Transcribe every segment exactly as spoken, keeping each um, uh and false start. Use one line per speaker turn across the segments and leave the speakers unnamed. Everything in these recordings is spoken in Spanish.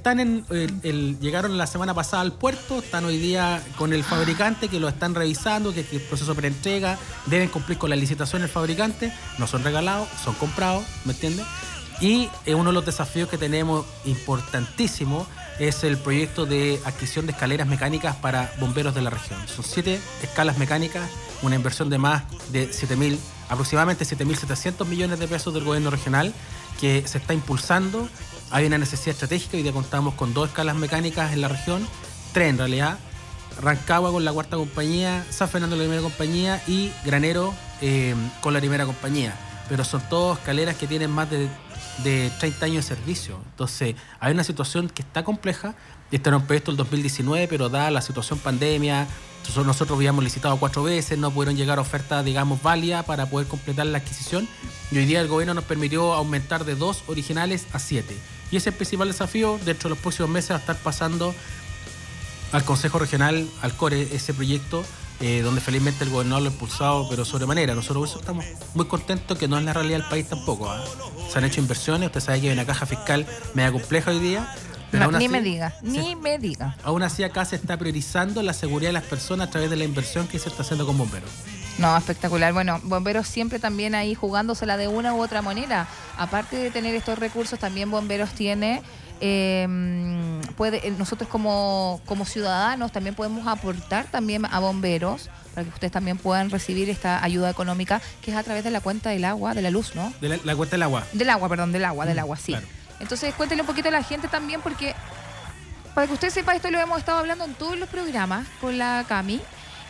están en el, el, llegaron la semana pasada al puerto, están hoy día con el fabricante que lo están revisando, que, que el proceso de preentrega, deben cumplir con la licitación del fabricante, no son regalados, son comprados, ¿me entiendes? Y eh, uno de los desafíos que tenemos importantísimo es el proyecto de adquisición de escaleras mecánicas para bomberos de la región. Son siete escalas mecánicas, una inversión de más de siete mil, aproximadamente siete mil setecientos millones de pesos del gobierno regional, que se está impulsando. Hay una necesidad estratégica, hoy día contamos con dos escalas mecánicas en la región, tres en realidad, Rancagua con la cuarta compañía, San Fernando con la primera compañía y Granero eh, con la primera compañía. Pero son todas escaleras que tienen más de, de treinta años de servicio. Entonces, hay una situación que está compleja. Este era un proyecto del dos mil diecinueve, pero dada la situación pandemia, nosotros habíamos licitado cuatro veces, no pudieron llegar a ofertas, digamos, válidas para poder completar la adquisición. Y hoy día el gobierno nos permitió aumentar de dos originales a siete. Y ese es el principal desafío. Dentro de los próximos meses va a estar pasando al Consejo Regional, al CORE, ese proyecto, eh, donde felizmente el gobernador lo ha impulsado, pero sobremanera. Nosotros por eso estamos muy contentos, que no es la realidad del país tampoco, ¿eh? Se han hecho inversiones, usted sabe que hay una caja fiscal media compleja hoy día. Pero
no,
ni
así, me diga,
se,
ni me diga.
Aún así acá se está priorizando la seguridad de las personas a través de la inversión que se está haciendo con bomberos.
No, espectacular. Bueno, Bomberos siempre también ahí jugándosela de una u otra manera. Aparte de tener estos recursos, también Bomberos tiene... Eh, puede, nosotros como, como ciudadanos también podemos aportar también a bomberos para que ustedes también puedan recibir esta ayuda económica, que es a través de la cuenta del agua, de la luz, ¿no?
De la, la cuenta del agua.
Del agua, perdón, del agua, del agua, sí.
Claro.
Entonces cuéntenle un poquito a la gente también, porque para que usted sepa, esto lo hemos estado hablando en todos los programas con la Cami,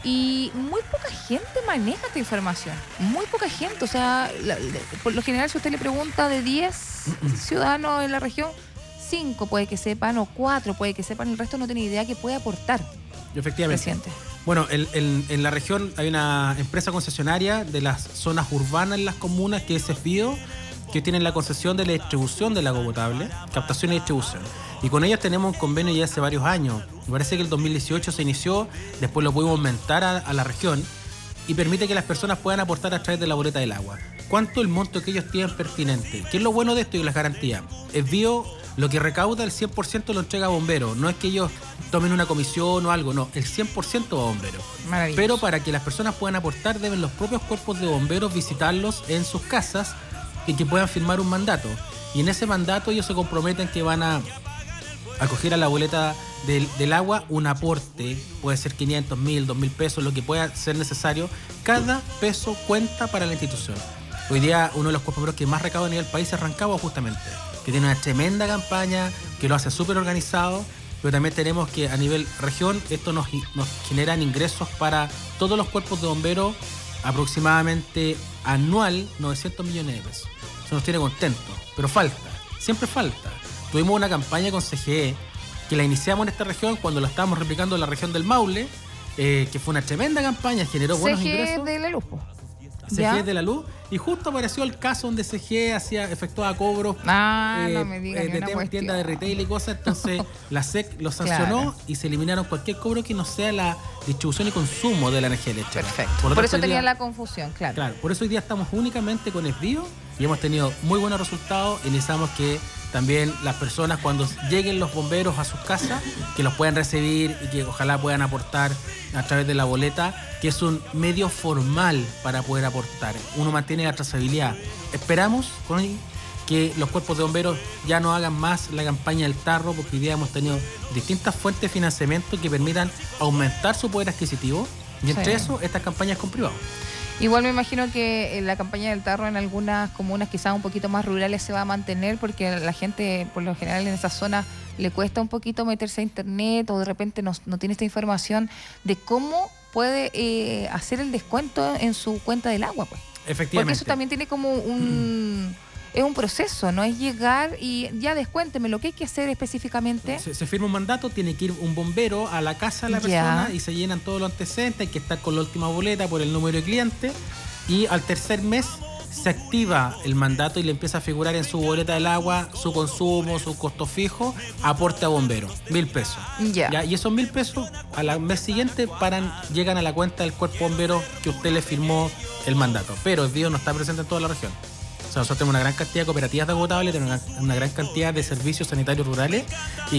y muy poca gente maneja esta información, muy poca gente. O sea, la, la, por lo general, si usted le pregunta de diez ciudadanos en la región, cinco puede que sepan, o cuatro puede que sepan, el resto no tiene idea que puede aportar.
Efectivamente.
Presidente.
Bueno, el, el, en la región hay una empresa concesionaria de las zonas urbanas en las comunas, que es Cefío, que tienen la concesión de la distribución del agua potable, captación y distribución. Y con ellos tenemos un convenio ya hace varios años. Me parece que el dos mil dieciocho se inició, después lo pudimos aumentar a, a la región, y permite que las personas puedan aportar a través de la boleta del agua. ¿Cuánto el monto que ellos tienen pertinente? ¿Qué es lo bueno de esto y las garantías? Es bio, lo que recauda el cien por ciento lo entrega a bomberos. No es que ellos tomen una comisión o algo, no, el cien por ciento va a bomberos.
Maravilloso.
Pero para que las personas puedan aportar, deben los propios cuerpos de bomberos visitarlos en sus casas y que puedan firmar un mandato. Y en ese mandato ellos se comprometen que van a acoger a la boleta del, del agua un aporte, puede ser quinientos mil, dos mil pesos, lo que pueda ser necesario. Cada peso cuenta para la institución. Hoy día uno de los cuerpos que más recauda a nivel país es Rancagua, justamente, que tiene una tremenda campaña, que lo hace súper organizado, pero también tenemos que a nivel región esto nos, nos generan ingresos para todos los cuerpos de bomberos, aproximadamente anual novecientos millones de pesos. Eso nos tiene contentos, pero falta, siempre falta. Tuvimos una campaña con C G E que la iniciamos en esta región cuando la estábamos replicando en la región del Maule, eh, que fue una tremenda campaña, generó buenos
C G E
ingresos.
de la luz.
C G E de la luz, y justo apareció el caso donde C G E hacía, efectuaba cobros
ah,
eh,
no me diga
eh, de temas, tiendas de retail y cosas. Entonces la S E C lo sancionó, claro, y se eliminaron cualquier cobro que no sea la distribución y consumo de la energía eléctrica.
Perfecto. Por, por eso tenía la confusión, claro.
Claro, por eso hoy día estamos únicamente con Esbio y hemos tenido muy buenos resultados. Y necesitamos que también las personas, cuando lleguen los bomberos a sus casas, que los puedan recibir y que ojalá puedan aportar a través de la boleta, que es un medio formal para poder aportar. Uno mantiene la trazabilidad. Esperamos que los cuerpos de bomberos ya no hagan más la campaña del tarro, porque hoy día hemos tenido distintas fuentes de financiamiento que permitan aumentar su poder adquisitivo, y entre sí. eso, estas campañas con privados.
Igual me imagino que la campaña del tarro en algunas comunas quizás un poquito más rurales se va a mantener, porque a la gente por lo general en esa zona le cuesta un poquito meterse a internet, o de repente no, no tiene esta información de cómo puede eh, hacer el descuento en su cuenta del agua, pues.
Efectivamente.
Porque eso también tiene como un... es un proceso, no es llegar y ya descuénteme lo que hay que hacer específicamente.
Se, se firma un mandato, tiene que ir un bombero a la casa de la persona, y se llenan todos los antecedentes, hay que estar con la última boleta por el número de cliente, y al tercer mes se activa el mandato y le empieza a figurar en su boleta del agua su consumo, su costo fijo, aporte a bombero, mil pesos.
Yeah.
¿Ya? Y esos mil pesos al mes siguiente paran, llegan a la cuenta del cuerpo bombero que usted le firmó el mandato. Pero el Esbio no está presente en toda la región. O sea, nosotros tenemos una gran cantidad de cooperativas de agua potable, tenemos una, una gran cantidad de servicios sanitarios rurales, y